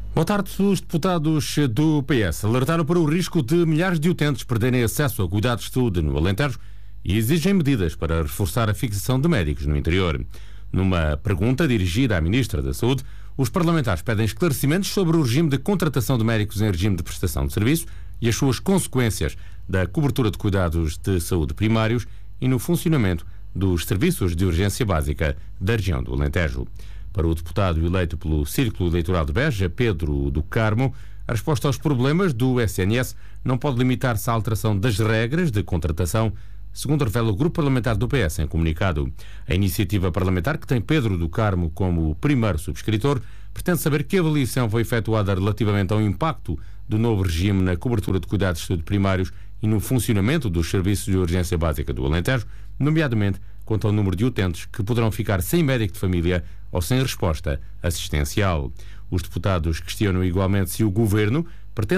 Boa tarde. Os deputados do PS alertaram para o risco de milhares de utentes perderem acesso a cuidados de saúde no Alentejo e exigem medidas para reforçar a fixação de médicos no interior. Numa pergunta dirigida à Ministra da Saúde, os parlamentares pedem esclarecimentos sobre o regime de contratação de médicos em regime de prestação de serviço e as suas consequências da cobertura de cuidados de saúde primários e no funcionamento dos serviços de urgência básica da região do Alentejo. Para o deputado eleito pelo Círculo Eleitoral de Beja, Pedro do Carmo, a resposta aos problemas do SNS não pode limitar-se à alteração das regras de contratação, segundo revela o Grupo Parlamentar do PS em comunicado. A iniciativa parlamentar, que tem Pedro do Carmo como primeiro subscritor, pretende saber que avaliação foi efetuada relativamente ao impacto do novo regime na cobertura de cuidados de saúde primários e no funcionamento dos serviços de urgência básica do Alentejo, nomeadamente quanto ao número de utentes que poderão ficar sem médico de família ou sem resposta assistencial. Os deputados questionam igualmente se o Governo